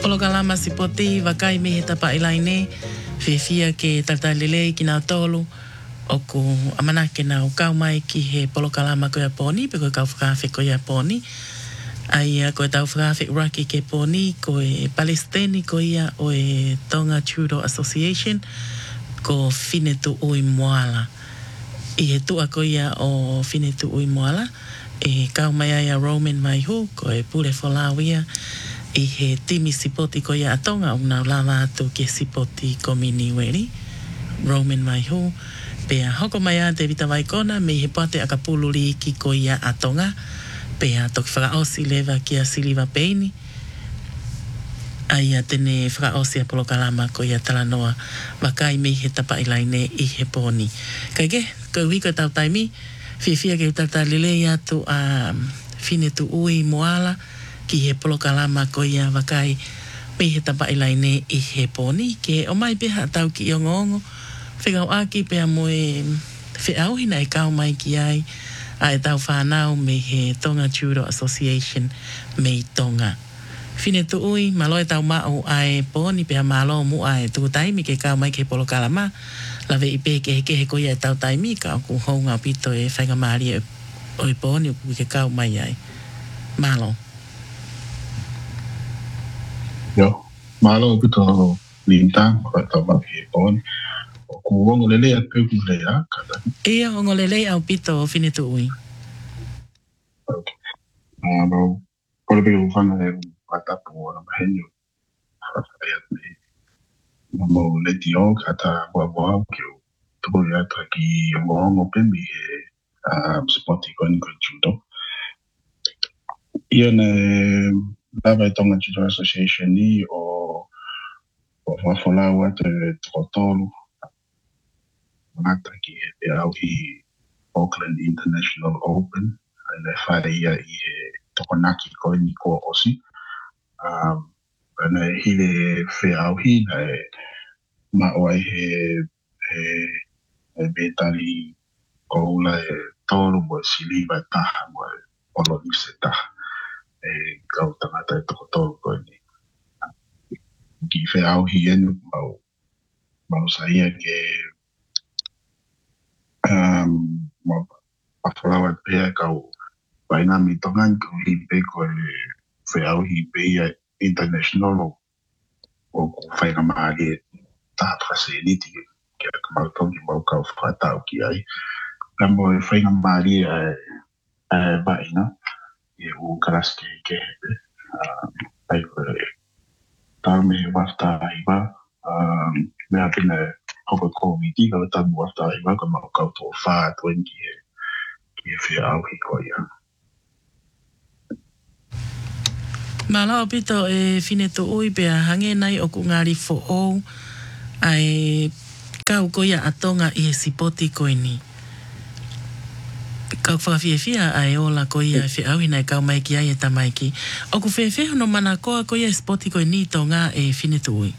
Polokalama sipoti, wakai me he tapa ilaine, whiwhia ke tatalelei ki nā tolu, o ku amana ke nā ukau mai ki he polokalama ko ia pōni, pe koe kau whakawhi ko ia pōni. Ai koe tau whakawhi uraki ke pōni, ko e Palestini ko ia o e Tonga Judo Association, ko Whinetu Ui Moala. I he tua ko ia o Whinetu Ui Moala, e kau mai aia Roman mai hu, ko e Pule Folawia, i he timi sipoti ko ia atonga o nau lava atu ke sipoti ko miniweri, Roman mai hu, pea hoko mai a te vita waikona, me he pate akapuluri ki ko ia atonga, pea toki whakaosi lewa ki a siliva peini, ai a tene whakaosi a polokalama ko ia talanoa, wakai me he tapa ilaine i he pōni. Kaike, ko hiko tau taimi, whiwhia ke tata lelei atu a Whinetu Ui Moala, ki he polokalama ko ia wakai me he tapa ilaine i he pōni, ke o mai peha tau ki o ngongo, whikau aki pea moe whiauhina e kau mai ki ai, a e tau whanau me he Tonga Judo Association me Tonga. Whinetu Ui, malo e tau mao ai pōni pea malo mu ai tuku taimi ke kau mai ke polokalama, lawe i pe ke he ko ia e tau taimi ka o ku hounga pito e whainga maari o i pōni o ku ke kau mai ai. Malo. Yo, malo pito lintang, tau mai ke pōni. O ku ongo lele at pe ku lea, kata. Ia ongo lele au pito o Whinetu Ui. Okay. Malo, kore pe ufanga e watapu o na mahenyo. Ayat me, mo leti o kata wawao ki o tuko yata ki ongo pe mi he spoti koni ko judo. Ia ne lava Tonga Judo Association ni o wafolau ate trotolu ngata ki he te au hi Auckland International Open le whare ia i he tokonaki koe ni ko osi ane hile whe au hi na e maoai he betali koula e tolu mo siliva taha mo e olonise taha e kau tangata e toko tolu koe ni. Ki whe au hi enu mau saia ke mau pawhalawa pēa kau waina mi tongan kau hi pe koe whe au hi pe ia international o ku whainga maari e taha facility ke a kamau tongi mau kau whakatau ki ai. Kamo e whainga maari e vaina e u karaske ke hepe. Ai koe tau me wafta aiwa, mea pina hoko komiti ka tamu wafta aiwa ka mau kau tō whaa tuen ki e whea au hi ko ia. Malao pito e Whinetu Ui pea hange nai o ku ngāri fo ou ai kau ko ia atonga i he sipoti koe ni. Kau whakawhiawhia ai ola ko ia e whiauhina e kau mai ki ai e tamai ki. O ku whiawhia no mana koa ko ia e sipoti koe ni tō ngā e Whinetu Ui.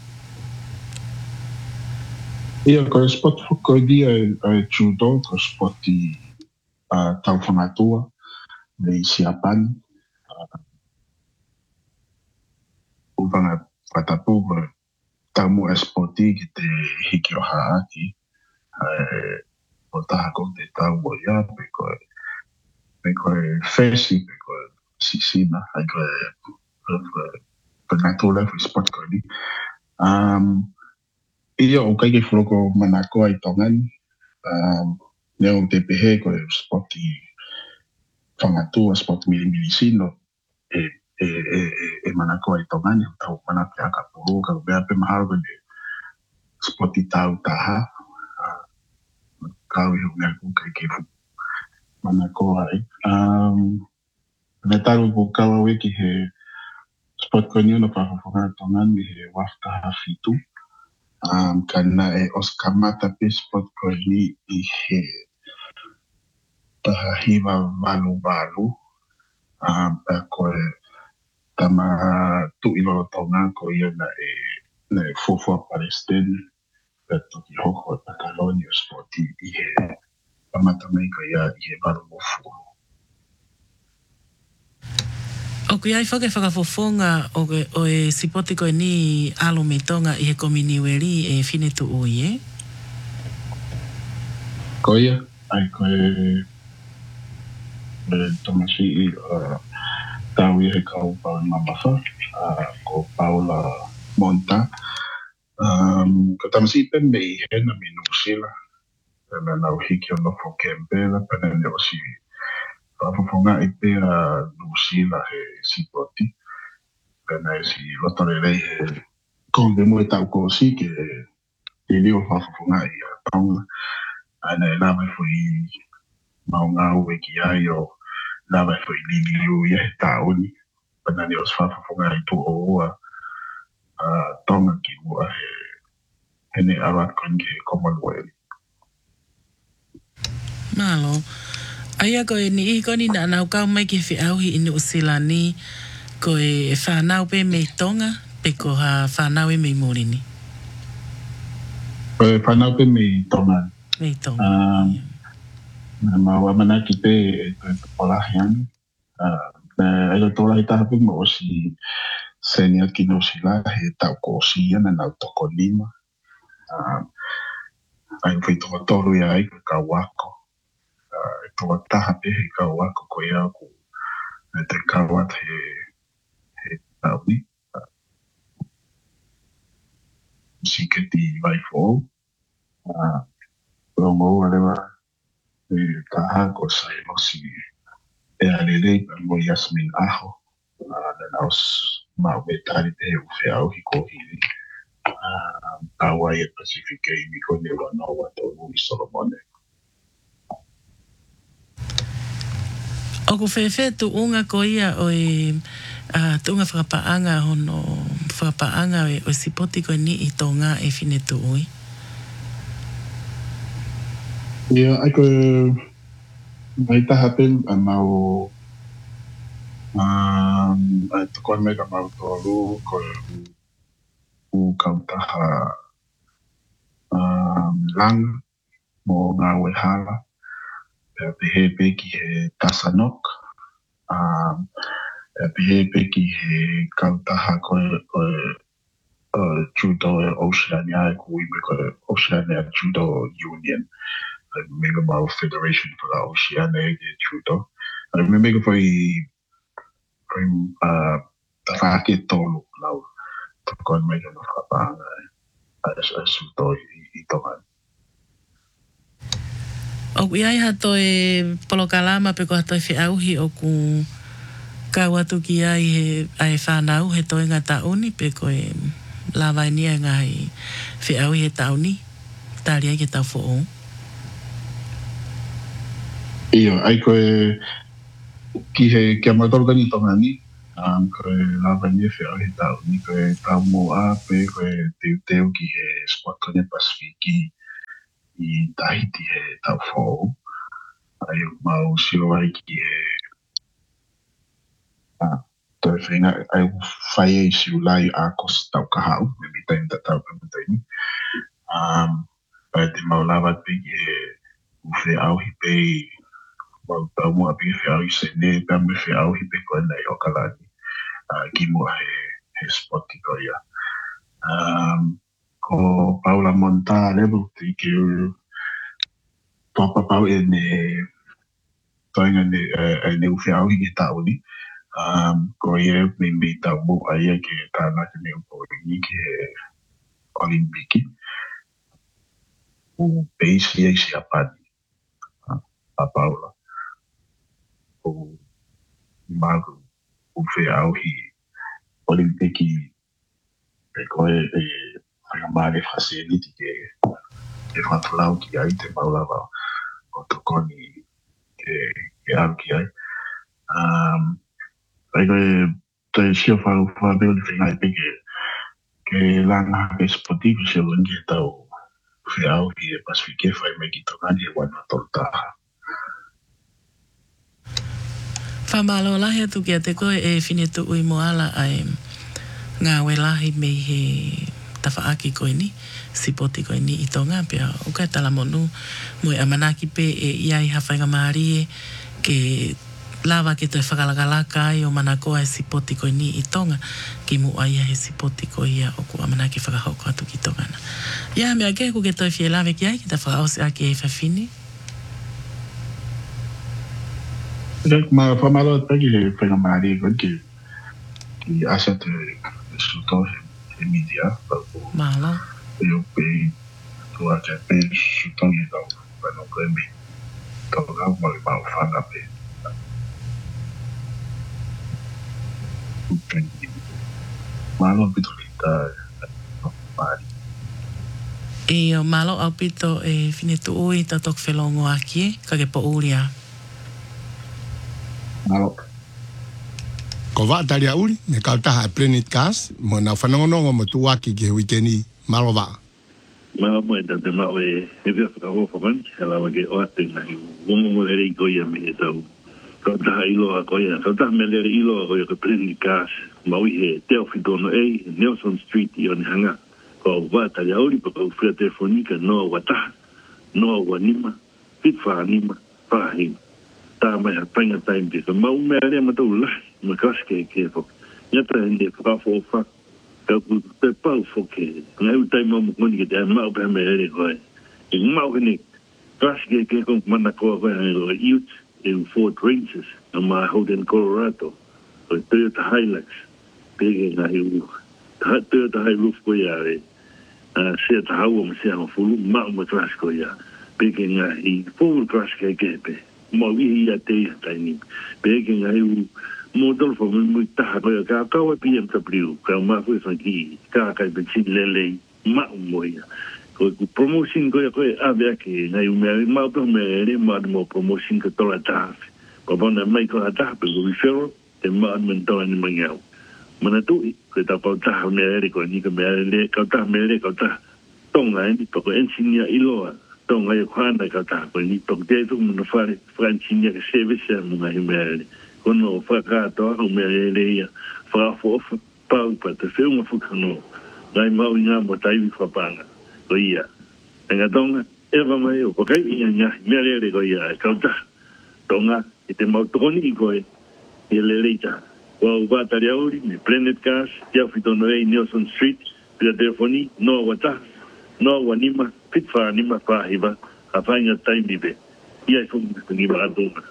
Ia ko e spot ko dia e judo ko spoti tau whangatua me i siapani. Upanga whatapu tau mo e spoti ki te hiki o haaki. O taha ko te tau o ia me koe whesi, me koe sisina, ai koe natula fu spot ko ni. Ia o kai ke whuroko manako ai tongan, neo te pehe koe spoti whangatua, spot mili sino, e manako ai tongan, e tau manake aka puru, ka bea pe maharo koe spoti tau taha, kau i hunga ku kai ke fu manako ai. Me taru ko kawa wiki he spot koe ni ono whakawhanga tongan, mi he wafta hafitu. Kana e oskamata pe spot koe ni i he taha hiwa walu pa koe tama tu ilo tonga ko ia na e fufua Palestine pe toki hoko e Catalonia spot i he amata mai ko ia i he walu mofu. O kui ai whakafofonga o e sipoti koe ni alo me tonga i he komini weri e whine tu ui, e? Koia, ai koe Tomasi i tau i he kau pau mamafa, ko Paula Monta. Ko Tomasi pe mei hena mi Nusila, pena nau hiki o nofo Kempela, pena ni o si whafafonga i pe Nusila he sipoti, pena e si lotorelei he konge mo e tau ko si ke e lio whafafonga i Paula, ana e lawe fui maunga ue ki ai o lawe fui lili u i he tauni, pena ni o whafafonga i tu o ua tonga ki ua he ne arat konge he Commonwealth. Malo. Aia koe ni i koni na nau kau mai ki whi auhi inu usilani koe e whanau pe mei tonga pe ko ha whanau e mei morini. Koe whanau pe mei tonga. Mei tonga. Na maua mana ki pe e koe polahiani. Ai lo tola i taha pe mo si senia ki no sila he tau ko sia na nau toko lima. Ai whi toa tolu ia ai ka wako. Toa taha pe he ka wako ko ia ku me te kawat he tauni. Si ke ti vai fōu. Rongo alewa e taha ko sai mosi e alelei mo Yasmin Aho. Na naus mau me tari te u whiau hi ko hili. Hawaii Pacific e mi ko ne wanoa tō i Solomone. O ku whewhe tu unga ko ia o e tu unga whakapaanga hono whakapaanga o sipoti ko ni i tō ngā e whine tu ui. Ia, ai koe mai taha pen a mau ai tukon mei ka mau tōru koe u kautaha langa mo ngā wehala. Pehe peki he Tasanok. Pehe peki he kautaha koe judo e Oceania e kui me koe Oceania Judo Union. Mega mau Federation for the Oceania e judo. Me mega foi tawhake tolu lau. Tukon mega no whapanga a suto i tonga. O iai hato e polokalama pe ko hato e whiauhi o ku kawatu ki ai he whanau he toi ngā tauni pe ko e lawainia ngā he whiauhi he tauni tari ai ke tau fōo. Ia, ai koe ki he kia matoro kani tonga ni koe lawainia whiauhi he tauni koe tau moa pe koe teu ki he spot kone Pasifiki i Tahiti he tau fōu. Ai mau siro ai ki he toi whenga ai whai e siu lai a kos tau kahau me mi taim ta tau pamataini. Ai te mau lawa pe ki he uwhe au hi pe mau tau mua pe he au i se ne pe me whe au hi pe koe nei o kalani ki mua he spoti ko ia. Ko Paula Monta level te ke papapau e ne toinga ne uwhi au hi tau ni. Ko ia me tau mo aia ke tāna ke ne upo i ke Olimpiki. O peisi e si apani a Paula. O magu uwhi au hi Olimpiki e koe e whakamare whaseniti ke whatulau ki ai te maulawa o tokoni ke au ki ai. Ai koe te sio whakabeo ni whingai pe ke langa ke spoti ku sio lungi e tau whiau ki e Pasifike whai me ki tokani e wana tortaha. Whamalo lahi atu ki a te koe e whine tu ui moala ai ngā welahi me he tawhaaki koe ni, sipoti koe ni i tonga pia o kai tala monu mo e amanaki pe e iai hawhainga maari e ke lava ke toi whakalakalaka ai o mana koa e sipoti koe ni I tonga ki mu aia he sipoti koe ia o ku amana ke whakahoko atu ki tongana. Ia mea ke ku ke toi fie lawe ki ai ki ta whakaose a ke e whawhini. Ma whamalo taki he whenga maari koe ki asa te suto he media. Mahalo. E o pe tua ke pe suto ni tau wano koe mi. Tau ngau mo le mau whanga pe. Malo pito kita maari. E o malo au pito e finetu ui ta tok whelongo aki e, ka ke po uria. Malo. Ko wa taria uri, me kautaha Planet Cast, mo na whanongonongo mo tuwaki ki wikeni malo wa. Malo mo e tate mao e vea whakahofaman, he lawa ke o ate nai, wongo mo ere I koia me e tau. Kautaha iloa koia, kautaha me lere iloa koia ka Planet Cast, maui he teo whitono e, Nelson Street I o ni hanga. Ko wa taria uri pa kau whia telefonika noa wataha, noa wanima, pitwha anima, whahima. Tā mai ha painga time te ka mau mea rea matau lahi, ma kaske ke fok. Nyata hende whakawha, ka ku te pau foke, ngai utai mau mukoni ke te mau pēr mea ere koe. I mau hene, kaske ke kong mana koa koe hane koe youth in Fort Ranges, na mai Holden, Colorado, koe Toyota Hilux, pege ngai u, Toyota Hilux koe are, sea tahaua ma sea mafulu, mau ma kaske koe ya, pege ngai full kaske ke pe. Mo I te taini peke ngai model for me ta ko ka ka BMW ka ma fu fanki ka ka bensin lele ma moia ko promotion ko a ver que ngai me ma to me mo promotion que tola ta ko bona mai ko ta pe ko referral te ma men to ni mangau mana tu ko ta pa ta me ko ni ka me le ka ta tonga ni ko ensinia iloa tonga I kwana ka ta ko ni tok te tu mo fare francinia ke service mo ngai me kono whaka toa o mea reia whakafofa pau pa te whiunga whukano ngai mau ngā mo taiwi whapanga ko ia enga tonga ewa mai o pakai ia ngahi mea reire ko ia e kauta tonga I te mau tokoni I koe I lereita wa wātari auri me Planet Cast tia whitono e Nelson Street pia telefoni noa wata noa wanima pitwha anima whahiva a whainga taimi be ia I whunga ni wa atonga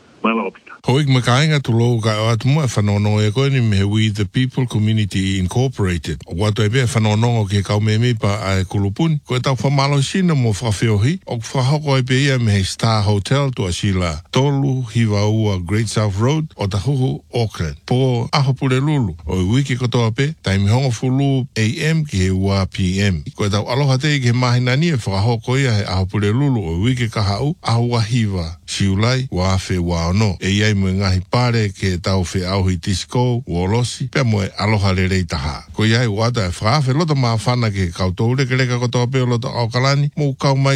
Hoik makainga tu lo ka atu mo whanono e koe ni me We the People Community Incorporated. O watu e bea whanono ke kau me pa a kulupuni. Koe tau whamalo sina mo whawhiohi. O whahoko e bea me he Star Hotel tu asila tolu hiwa ua Great South Road o tahuhu Auckland. Po aho pule lulu. O I wiki kotoa pe taimi hongo fulu AM ki he ua PM. Koe tau aloha te ke mahinani e whahoko ia he aho pule lulu o I wiki kahau aho wahiwa. Siulai wa afe wa no e iai mo ngahi pare ke tau whi auhi tisiko uolosi pia mo e aloha le rei taha ko iai wata e whaafe loto maa whana ke kautou leke leka kotoa peo loto au kalani mo kau mai